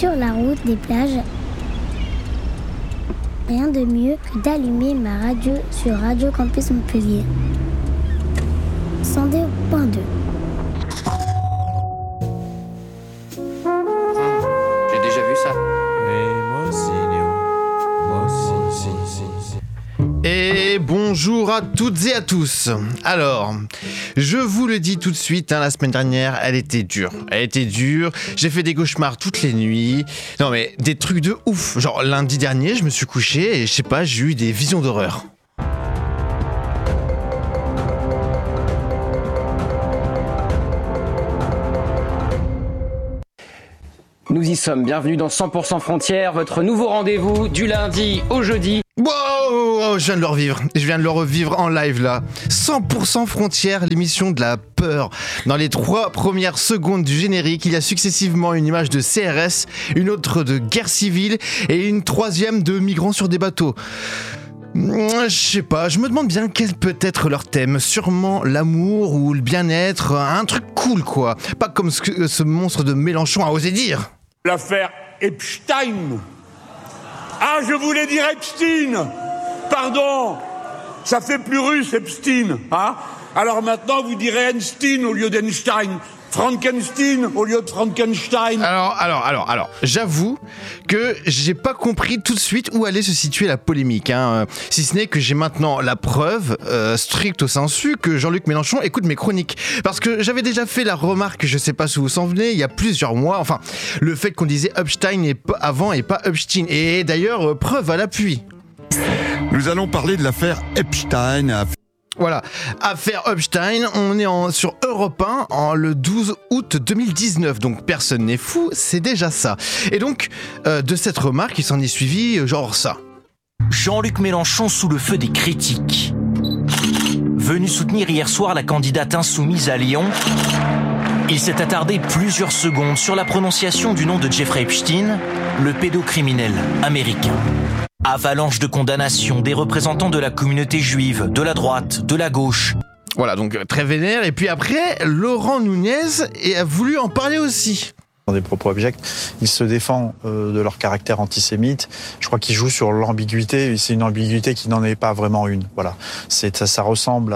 sur la route des plages. Rien de mieux que d'allumer ma radio sur Radio Campus Montpellier. 102.2. J'ai déjà vu ça. Et moi aussi, Léo. Moi aussi, si. Et bonjour à toutes et à tous. Alors, je vous le dis tout de suite, la semaine dernière, elle était dure. J'ai fait des cauchemars toutes les nuits. Non mais, des trucs de ouf. Genre, lundi dernier, je me suis couché et je sais pas, j'ai eu des visions d'horreur. Nous y sommes, bienvenue dans 100% Frontières, votre nouveau rendez-vous du lundi au jeudi. Wow, je viens de le revivre en live là. 100% Frontières, l'émission de la peur. Dans les 3 premières secondes du générique, il y a successivement une image de CRS, une autre de guerre civile et une 3e de migrants sur des bateaux. Je sais pas, je me demande bien quel peut être leur thème. Sûrement l'amour ou le bien-être, un truc cool quoi. Pas comme ce monstre de Mélenchon a osé dire. L'affaire Epstein. Ah, je voulais dire Epstein. Pardon. Ça fait plus russe, Epstein. Hein ? Alors maintenant, vous direz Einstein au lieu d'Einstein. Frankenstein au lieu de Frankenstein. Alors, j'avoue que j'ai pas compris tout de suite où allait se situer la polémique, si ce n'est que j'ai maintenant la preuve, stricto sensu, que Jean-Luc Mélenchon écoute mes chroniques. Parce que j'avais déjà fait la remarque, je sais pas si vous vous en souvenez, il y a plusieurs mois, enfin, le fait qu'on disait Epstein avant et pas Epstein. Et d'ailleurs, preuve à l'appui. Nous allons parler de l'affaire Epstein. Voilà, affaire Epstein, on est sur Europe 1 le 12 août 2019, donc personne n'est fou, c'est déjà ça. Et donc, de cette remarque, il s'en est suivi genre ça. Jean-Luc Mélenchon sous le feu des critiques. Venu soutenir hier soir la candidate insoumise à Lyon, il s'est attardé plusieurs secondes sur la prononciation du nom de Jeffrey Epstein, le pédocriminel américain. Avalanche de condamnations des représentants de la communauté juive, de la droite, de la gauche. Voilà, donc très vénère. Et puis après, Laurent Nunez a voulu en parler aussi. Dans des propos abjects, il se défend de leur caractère antisémite. Je crois qu'il joue sur l'ambiguïté. C'est une ambiguïté qui n'en est pas vraiment une. Voilà, ça ressemble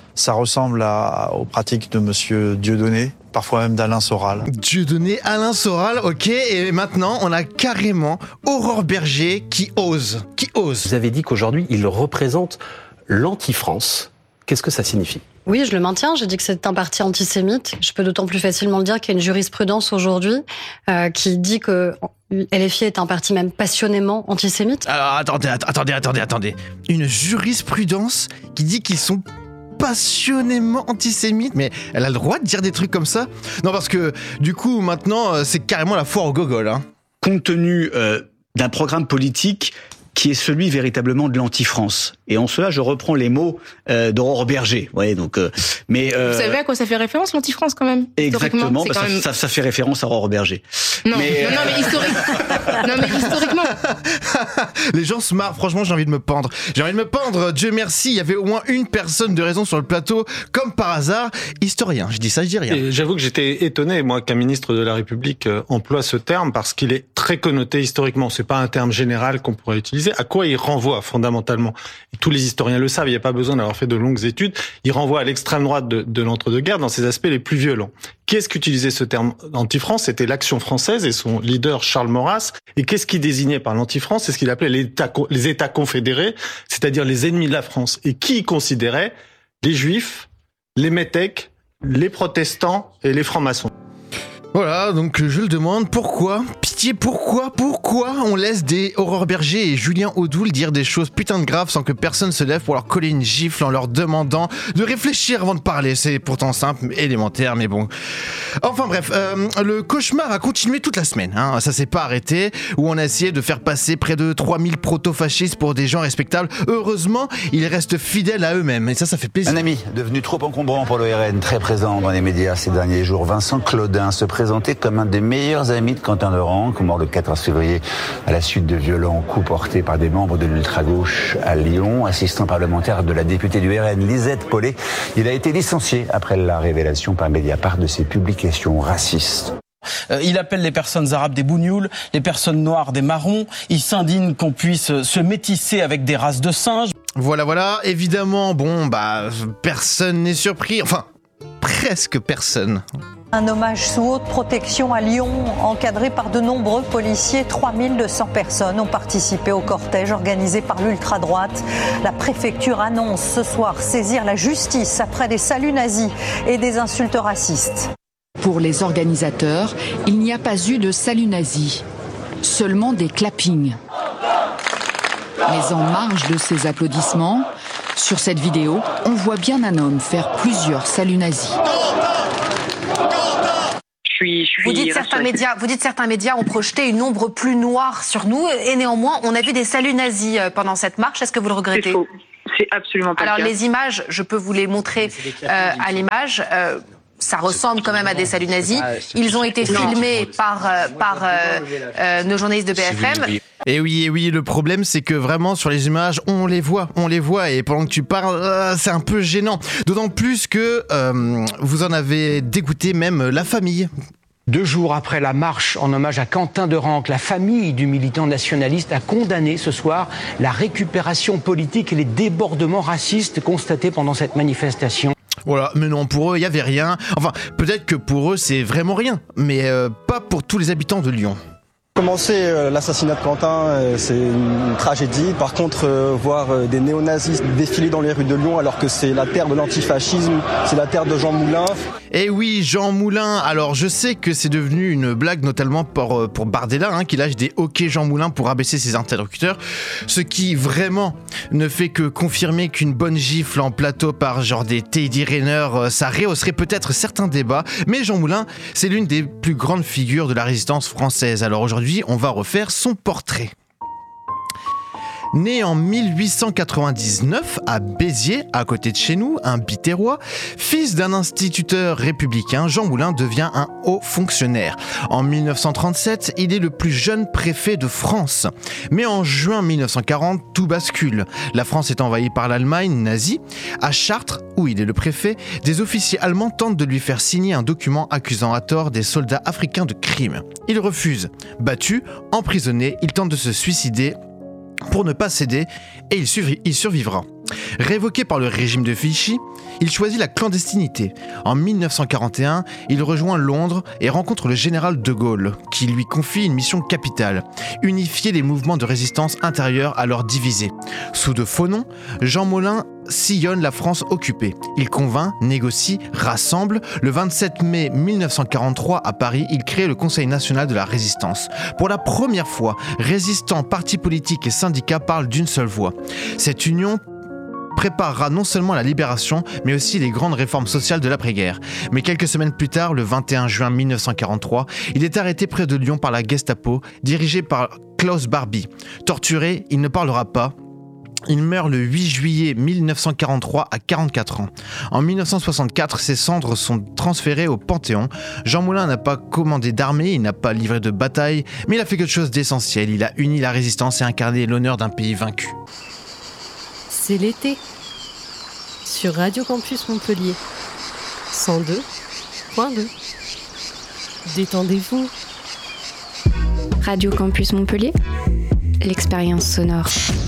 aux pratiques de Monsieur Dieudonné, parfois même d'Alain Soral. Dieudonné, Alain Soral, ok. Et maintenant, on a carrément Aurore Berger qui ose. Vous avez dit qu'aujourd'hui, il représente l'anti-France. Qu'est-ce que ça signifie ? Oui, je le maintiens. J'ai dit que c'est un parti antisémite. Je peux d'autant plus facilement le dire qu'il y a une jurisprudence aujourd'hui qui dit que LFI est un parti même passionnément antisémite. Alors, attendez. Une jurisprudence qui dit qu'ils sont passionnément antisémites, mais elle a le droit de dire des trucs comme ça ? Non, parce que du coup, maintenant, c'est carrément la foire au gogol. Compte tenu d'un programme politique qui est celui véritablement de l'anti-France. Et en cela, je reprends les mots d'Aurore Berger. Ouais, donc, Vous savez à quoi ça fait référence, l'anti-France, quand même ? Exactement, ça fait référence à Aurore Berger. Non, mais historiquement. Les gens se marrent, franchement, j'ai envie de me pendre. Dieu merci, il y avait au moins une personne de raison sur le plateau, comme par hasard, historien. Je dis ça, je dis rien. Et j'avoue que j'étais étonné, moi, qu'un ministre de la République emploie ce terme, parce qu'il est très connoté historiquement. C'est pas un terme général qu'on pourrait utiliser. À quoi il renvoie, fondamentalement ? Et tous les historiens le savent, il n'y a pas besoin d'avoir fait de longues études. Il renvoie à l'extrême droite de l'entre-deux-guerres dans ses aspects les plus violents. Qui est-ce qui utilisait ce terme anti-France ? C'était l'Action française et son leader Charles Maurras. Et qu'est-ce qu'il désignait par l'anti-France ? C'est ce qu'il appelait les États confédérés, c'est-à-dire les ennemis de la France. Et qui considérait les Juifs, les métèques, les protestants et les francs-maçons. Voilà, donc je le demande, pourquoi ? Pitié, pourquoi on laisse des Aurore Berger et Julien Audoul dire des choses putain de graves sans que personne se lève pour leur coller une gifle en leur demandant de réfléchir avant de parler ? C'est pourtant simple, élémentaire, mais bon. Enfin bref, le cauchemar a continué toute la semaine, ça s'est pas arrêté, où on a essayé de faire passer près de 3000 proto-fascistes pour des gens respectables. Heureusement, ils restent fidèles à eux-mêmes, et ça fait plaisir. Un ami devenu trop encombrant pour le RN, très présent dans les médias ces derniers jours, Vincent Claudin se présenté comme un des meilleurs amis de Quentin Leranc, mort le 14 février à la suite de violents coups portés par des membres de l'ultra-gauche à Lyon. Assistant parlementaire de la députée du RN, Lisette Paulet, il a été licencié après la révélation par Mediapart de ses publications racistes. Il appelle les personnes arabes des bougnoules, les personnes noires des marrons. Il s'indigne qu'on puisse se métisser avec des races de singes. Voilà, évidemment, personne n'est surpris. Enfin, presque personne. Un hommage sous haute protection à Lyon, encadré par de nombreux policiers. 3200 personnes ont participé au cortège organisé par l'ultra-droite. La préfecture annonce ce soir saisir la justice après des saluts nazis et des insultes racistes. Pour les organisateurs, il n'y a pas eu de salut nazi, seulement des clappings. Mais en marge de ces applaudissements, sur cette vidéo, on voit bien un homme faire plusieurs saluts nazis. Vous dites certains médias ont projeté une ombre plus noire sur nous et néanmoins on a vu des saluts nazis pendant cette marche. Est-ce que vous le regrettez ? C'est faux. C'est absolument pas le cas. Alors les images, je peux vous les montrer à l'image. Ça ressemble quand même à des saluts nazis. Ils ont été filmés par nos journalistes de BFM. Et oui, le problème c'est que vraiment sur les images, on les voit et pendant que tu parles, c'est un peu gênant. D'autant plus que vous en avez dégoûté même la famille. 2 jours après la marche en hommage à Quentin de Ranc, la famille du militant nationaliste a condamné ce soir la récupération politique et les débordements racistes constatés pendant cette manifestation. Voilà, mais non, pour eux, il n'y avait rien. Enfin, peut-être que pour eux, c'est vraiment rien, mais pas pour tous les habitants de Lyon. Commencer l'assassinat de Quentin, c'est une tragédie. Par contre, voir des néo-nazis défiler dans les rues de Lyon alors que c'est la terre de l'antifascisme, c'est la terre de Jean Moulin. Eh oui, Jean Moulin. Alors, je sais que c'est devenu une blague, notamment pour Bardella, qui lâche des OK Jean Moulin pour abaisser ses interlocuteurs. Ce qui, vraiment, ne fait que confirmer qu'une bonne gifle en plateau par genre des Teddy Riner, ça rehausserait peut-être certains débats. Mais Jean Moulin, c'est l'une des plus grandes figures de la résistance française. Alors aujourd'hui, on va refaire son portrait. Né en 1899 à Béziers, à côté de chez nous, un Biterrois, fils d'un instituteur républicain, Jean Moulin devient un haut fonctionnaire. En 1937, il est le plus jeune préfet de France. Mais en juin 1940, tout bascule. La France est envahie par l'Allemagne nazie. À Chartres, où il est le préfet, des officiers allemands tentent de lui faire signer un document accusant à tort des soldats africains de crimes. Il refuse. Battu, emprisonné, il tente de se suicider pour ne pas céder, et il survivra. Révoqué par le régime de Vichy, il choisit la clandestinité. En 1941, il rejoint Londres et rencontre le général de Gaulle, qui lui confie une mission capitale, unifier les mouvements de résistance intérieure alors divisés. Sous de faux noms, Jean Moulin sillonne la France occupée. Il convainc, négocie, rassemble. Le 27 mai 1943, à Paris, il crée le Conseil national de la résistance. Pour la première fois, résistants, partis politiques et syndicats parlent d'une seule voix. Cette union préparera non seulement la libération, mais aussi les grandes réformes sociales de l'après-guerre. Mais quelques semaines plus tard, le 21 juin 1943, il est arrêté près de Lyon par la Gestapo, dirigée par Klaus Barbie. Torturé, il ne parlera pas. Il meurt le 8 juillet 1943 à 44 ans. En 1964, ses cendres sont transférées au Panthéon. Jean Moulin n'a pas commandé d'armée, il n'a pas livré de bataille, mais il a fait quelque chose d'essentiel. Il a uni la résistance et incarné l'honneur d'un pays vaincu. C'est l'été. Sur Radio Campus Montpellier. 102.2. Détendez-vous. Radio Campus Montpellier. L'expérience sonore.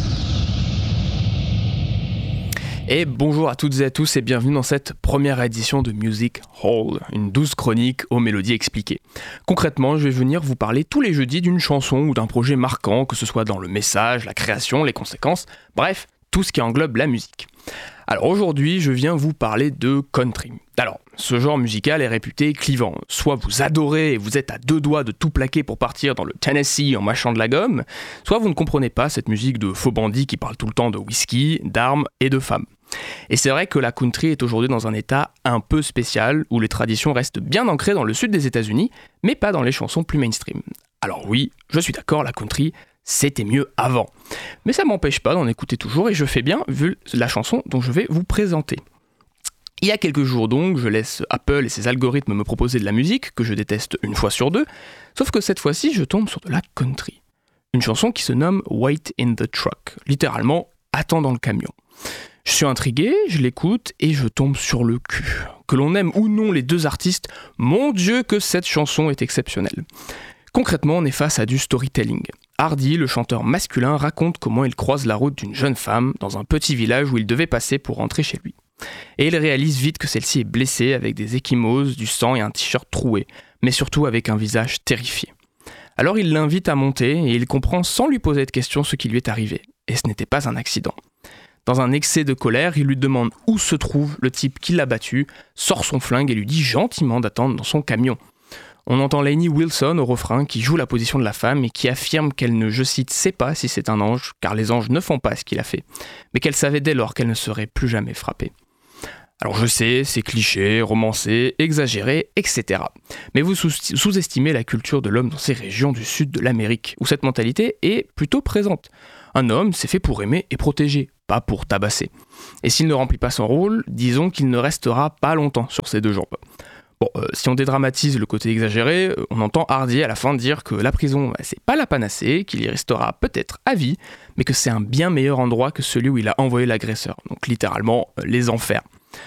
Et bonjour à toutes et à tous et bienvenue dans cette première édition de Music Hall, une douce chronique aux mélodies expliquées. Concrètement, je vais venir vous parler tous les jeudis d'une chanson ou d'un projet marquant, que ce soit dans le message, la création, les conséquences, bref, tout ce qui englobe la musique. Alors aujourd'hui, je viens vous parler de country. Alors, ce genre musical est réputé clivant. Soit vous adorez et vous êtes à deux doigts de tout plaquer pour partir dans le Tennessee en mâchant de la gomme, soit vous ne comprenez pas cette musique de faux bandits qui parlent tout le temps de whisky, d'armes et de femmes. Et c'est vrai que la country est aujourd'hui dans un état un peu spécial, où les traditions restent bien ancrées dans le sud des États-Unis, mais pas dans les chansons plus mainstream. Alors oui, je suis d'accord, la country, c'était mieux avant. Mais ça m'empêche pas d'en écouter toujours, et je fais bien, vu la chanson dont je vais vous présenter. Il y a quelques jours donc, je laisse Apple et ses algorithmes me proposer de la musique, que je déteste une fois sur deux, sauf que cette fois-ci, je tombe sur de la country. Une chanson qui se nomme « Wait in the Truck », littéralement « Attends dans le camion ». Je suis intrigué, je l'écoute et je tombe sur le cul. Que l'on aime ou non les deux artistes, mon Dieu que cette chanson est exceptionnelle. Concrètement, on est face à du storytelling. Hardy, le chanteur masculin, raconte comment il croise la route d'une jeune femme dans un petit village où il devait passer pour rentrer chez lui. Et il réalise vite que celle-ci est blessée avec des ecchymoses, du sang et un t-shirt troué, mais surtout avec un visage terrifié. Alors il l'invite à monter et il comprend sans lui poser de questions ce qui lui est arrivé. Et ce n'était pas un accident. Dans un excès de colère, il lui demande où se trouve le type qui l'a battu, sort son flingue et lui dit gentiment d'attendre dans son camion. On entend Lainey Wilson au refrain qui joue la position de la femme et qui affirme qu'elle ne, je cite, sait pas si c'est un ange, car les anges ne font pas ce qu'il a fait, mais qu'elle savait dès lors qu'elle ne serait plus jamais frappée. Alors je sais, c'est cliché, romancé, exagéré, etc. Mais vous sous-estimez la culture de l'homme dans ces régions du sud de l'Amérique, où cette mentalité est plutôt présente. Un homme, c'est fait pour aimer et protéger, pas pour tabasser. Et s'il ne remplit pas son rôle, disons qu'il ne restera pas longtemps sur ses deux jambes. Bon, si on dédramatise le côté exagéré, on entend Hardy à la fin dire que la prison, c'est pas la panacée, qu'il y restera peut-être à vie, mais que c'est un bien meilleur endroit que celui où il a envoyé l'agresseur. Donc littéralement, les enfers.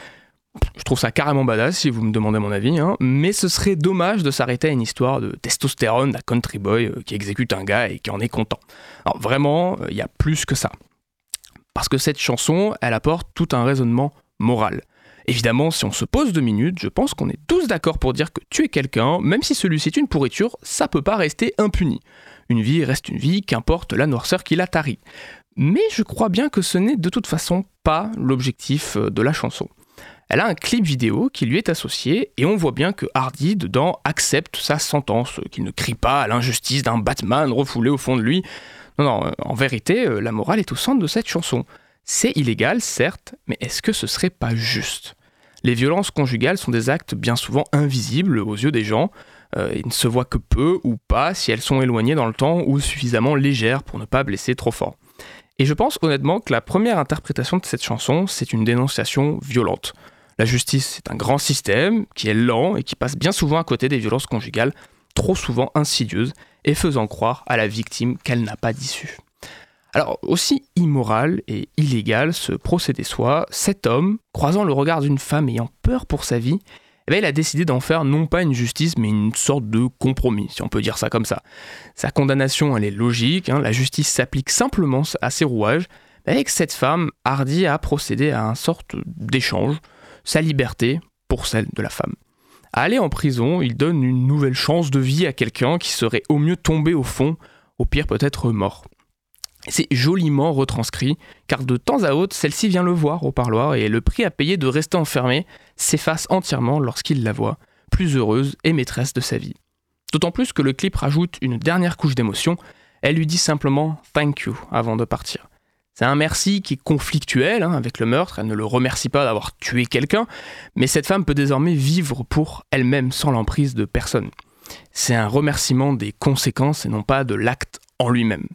Je trouve ça carrément badass si vous me demandez mon avis, mais ce serait dommage de s'arrêter à une histoire de testostérone d'un country boy qui exécute un gars et qui en est content. Alors vraiment, il y a plus que ça. Parce que cette chanson, elle apporte tout un raisonnement moral. Évidemment, si on se pose 2 minutes, je pense qu'on est tous d'accord pour dire que tuer quelqu'un, même si celui-ci est une pourriture, ça peut pas rester impuni. Une vie reste une vie, qu'importe la noirceur qui la tarit. Mais je crois bien que ce n'est de toute façon pas l'objectif de la chanson. Elle a un clip vidéo qui lui est associé et on voit bien que Hardy, dedans, accepte sa sentence, qu'il ne crie pas à l'injustice d'un Batman refoulé au fond de lui. Non, en vérité, la morale est au centre de cette chanson. C'est illégal, certes, mais est-ce que ce serait pas juste ? Les violences conjugales sont des actes bien souvent invisibles aux yeux des gens. Ils ne se voient que peu ou pas si elles sont éloignées dans le temps ou suffisamment légères pour ne pas blesser trop fort. Et je pense honnêtement que la première interprétation de cette chanson, c'est une dénonciation violente. La justice, c'est un grand système qui est lent et qui passe bien souvent à côté des violences conjugales, trop souvent insidieuses et faisant croire à la victime qu'elle n'a pas d'issue. Alors, aussi immoral et illégal ce procédé soit, cet homme, croisant le regard d'une femme ayant peur pour sa vie, il a décidé d'en faire non pas une justice, mais une sorte de compromis, si on peut dire ça comme ça. Sa condamnation, elle est logique, la justice s'applique simplement à ses rouages. Avec cette femme, Hardy a procédé à une sorte d'échange, sa liberté pour celle de la femme. À aller en prison, il donne une nouvelle chance de vie à quelqu'un qui serait au mieux tombé au fond, au pire peut-être mort. C'est joliment retranscrit, car de temps à autre, celle-ci vient le voir au parloir et le prix à payer de rester enfermé s'efface entièrement lorsqu'il la voit, plus heureuse et maîtresse de sa vie. D'autant plus que le clip rajoute une dernière couche d'émotion, elle lui dit simplement « thank you » avant de partir. C'est un merci qui est conflictuel avec le meurtre, elle ne le remercie pas d'avoir tué quelqu'un, mais cette femme peut désormais vivre pour elle-même sans l'emprise de personne. C'est un remerciement des conséquences et non pas de l'acte en lui-même.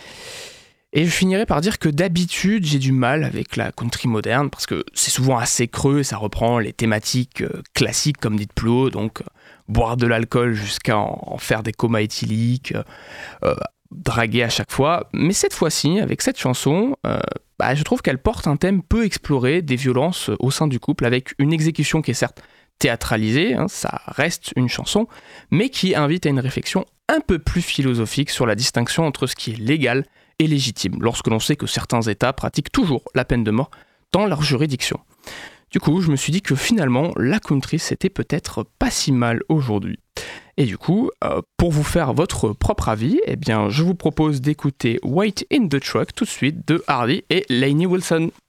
Et je finirai par dire que d'habitude, j'ai du mal avec la country moderne parce que c'est souvent assez creux et ça reprend les thématiques classiques comme dites plus haut, donc boire de l'alcool jusqu'à en faire des comas éthyliques, draguer à chaque fois. Mais cette fois-ci, avec cette chanson, je trouve qu'elle porte un thème peu exploré des violences au sein du couple avec une exécution qui est certes théâtralisée, ça reste une chanson, mais qui invite à une réflexion un peu plus philosophique sur la distinction entre ce qui est légal et légitime, lorsque l'on sait que certains États pratiquent toujours la peine de mort dans leur juridiction. Du coup, je me suis dit que finalement, la country, c'était peut-être pas si mal aujourd'hui. Et du coup, pour vous faire votre propre avis, je vous propose d'écouter Wait in the Truck tout de suite de Hardy et Lainey Wilson.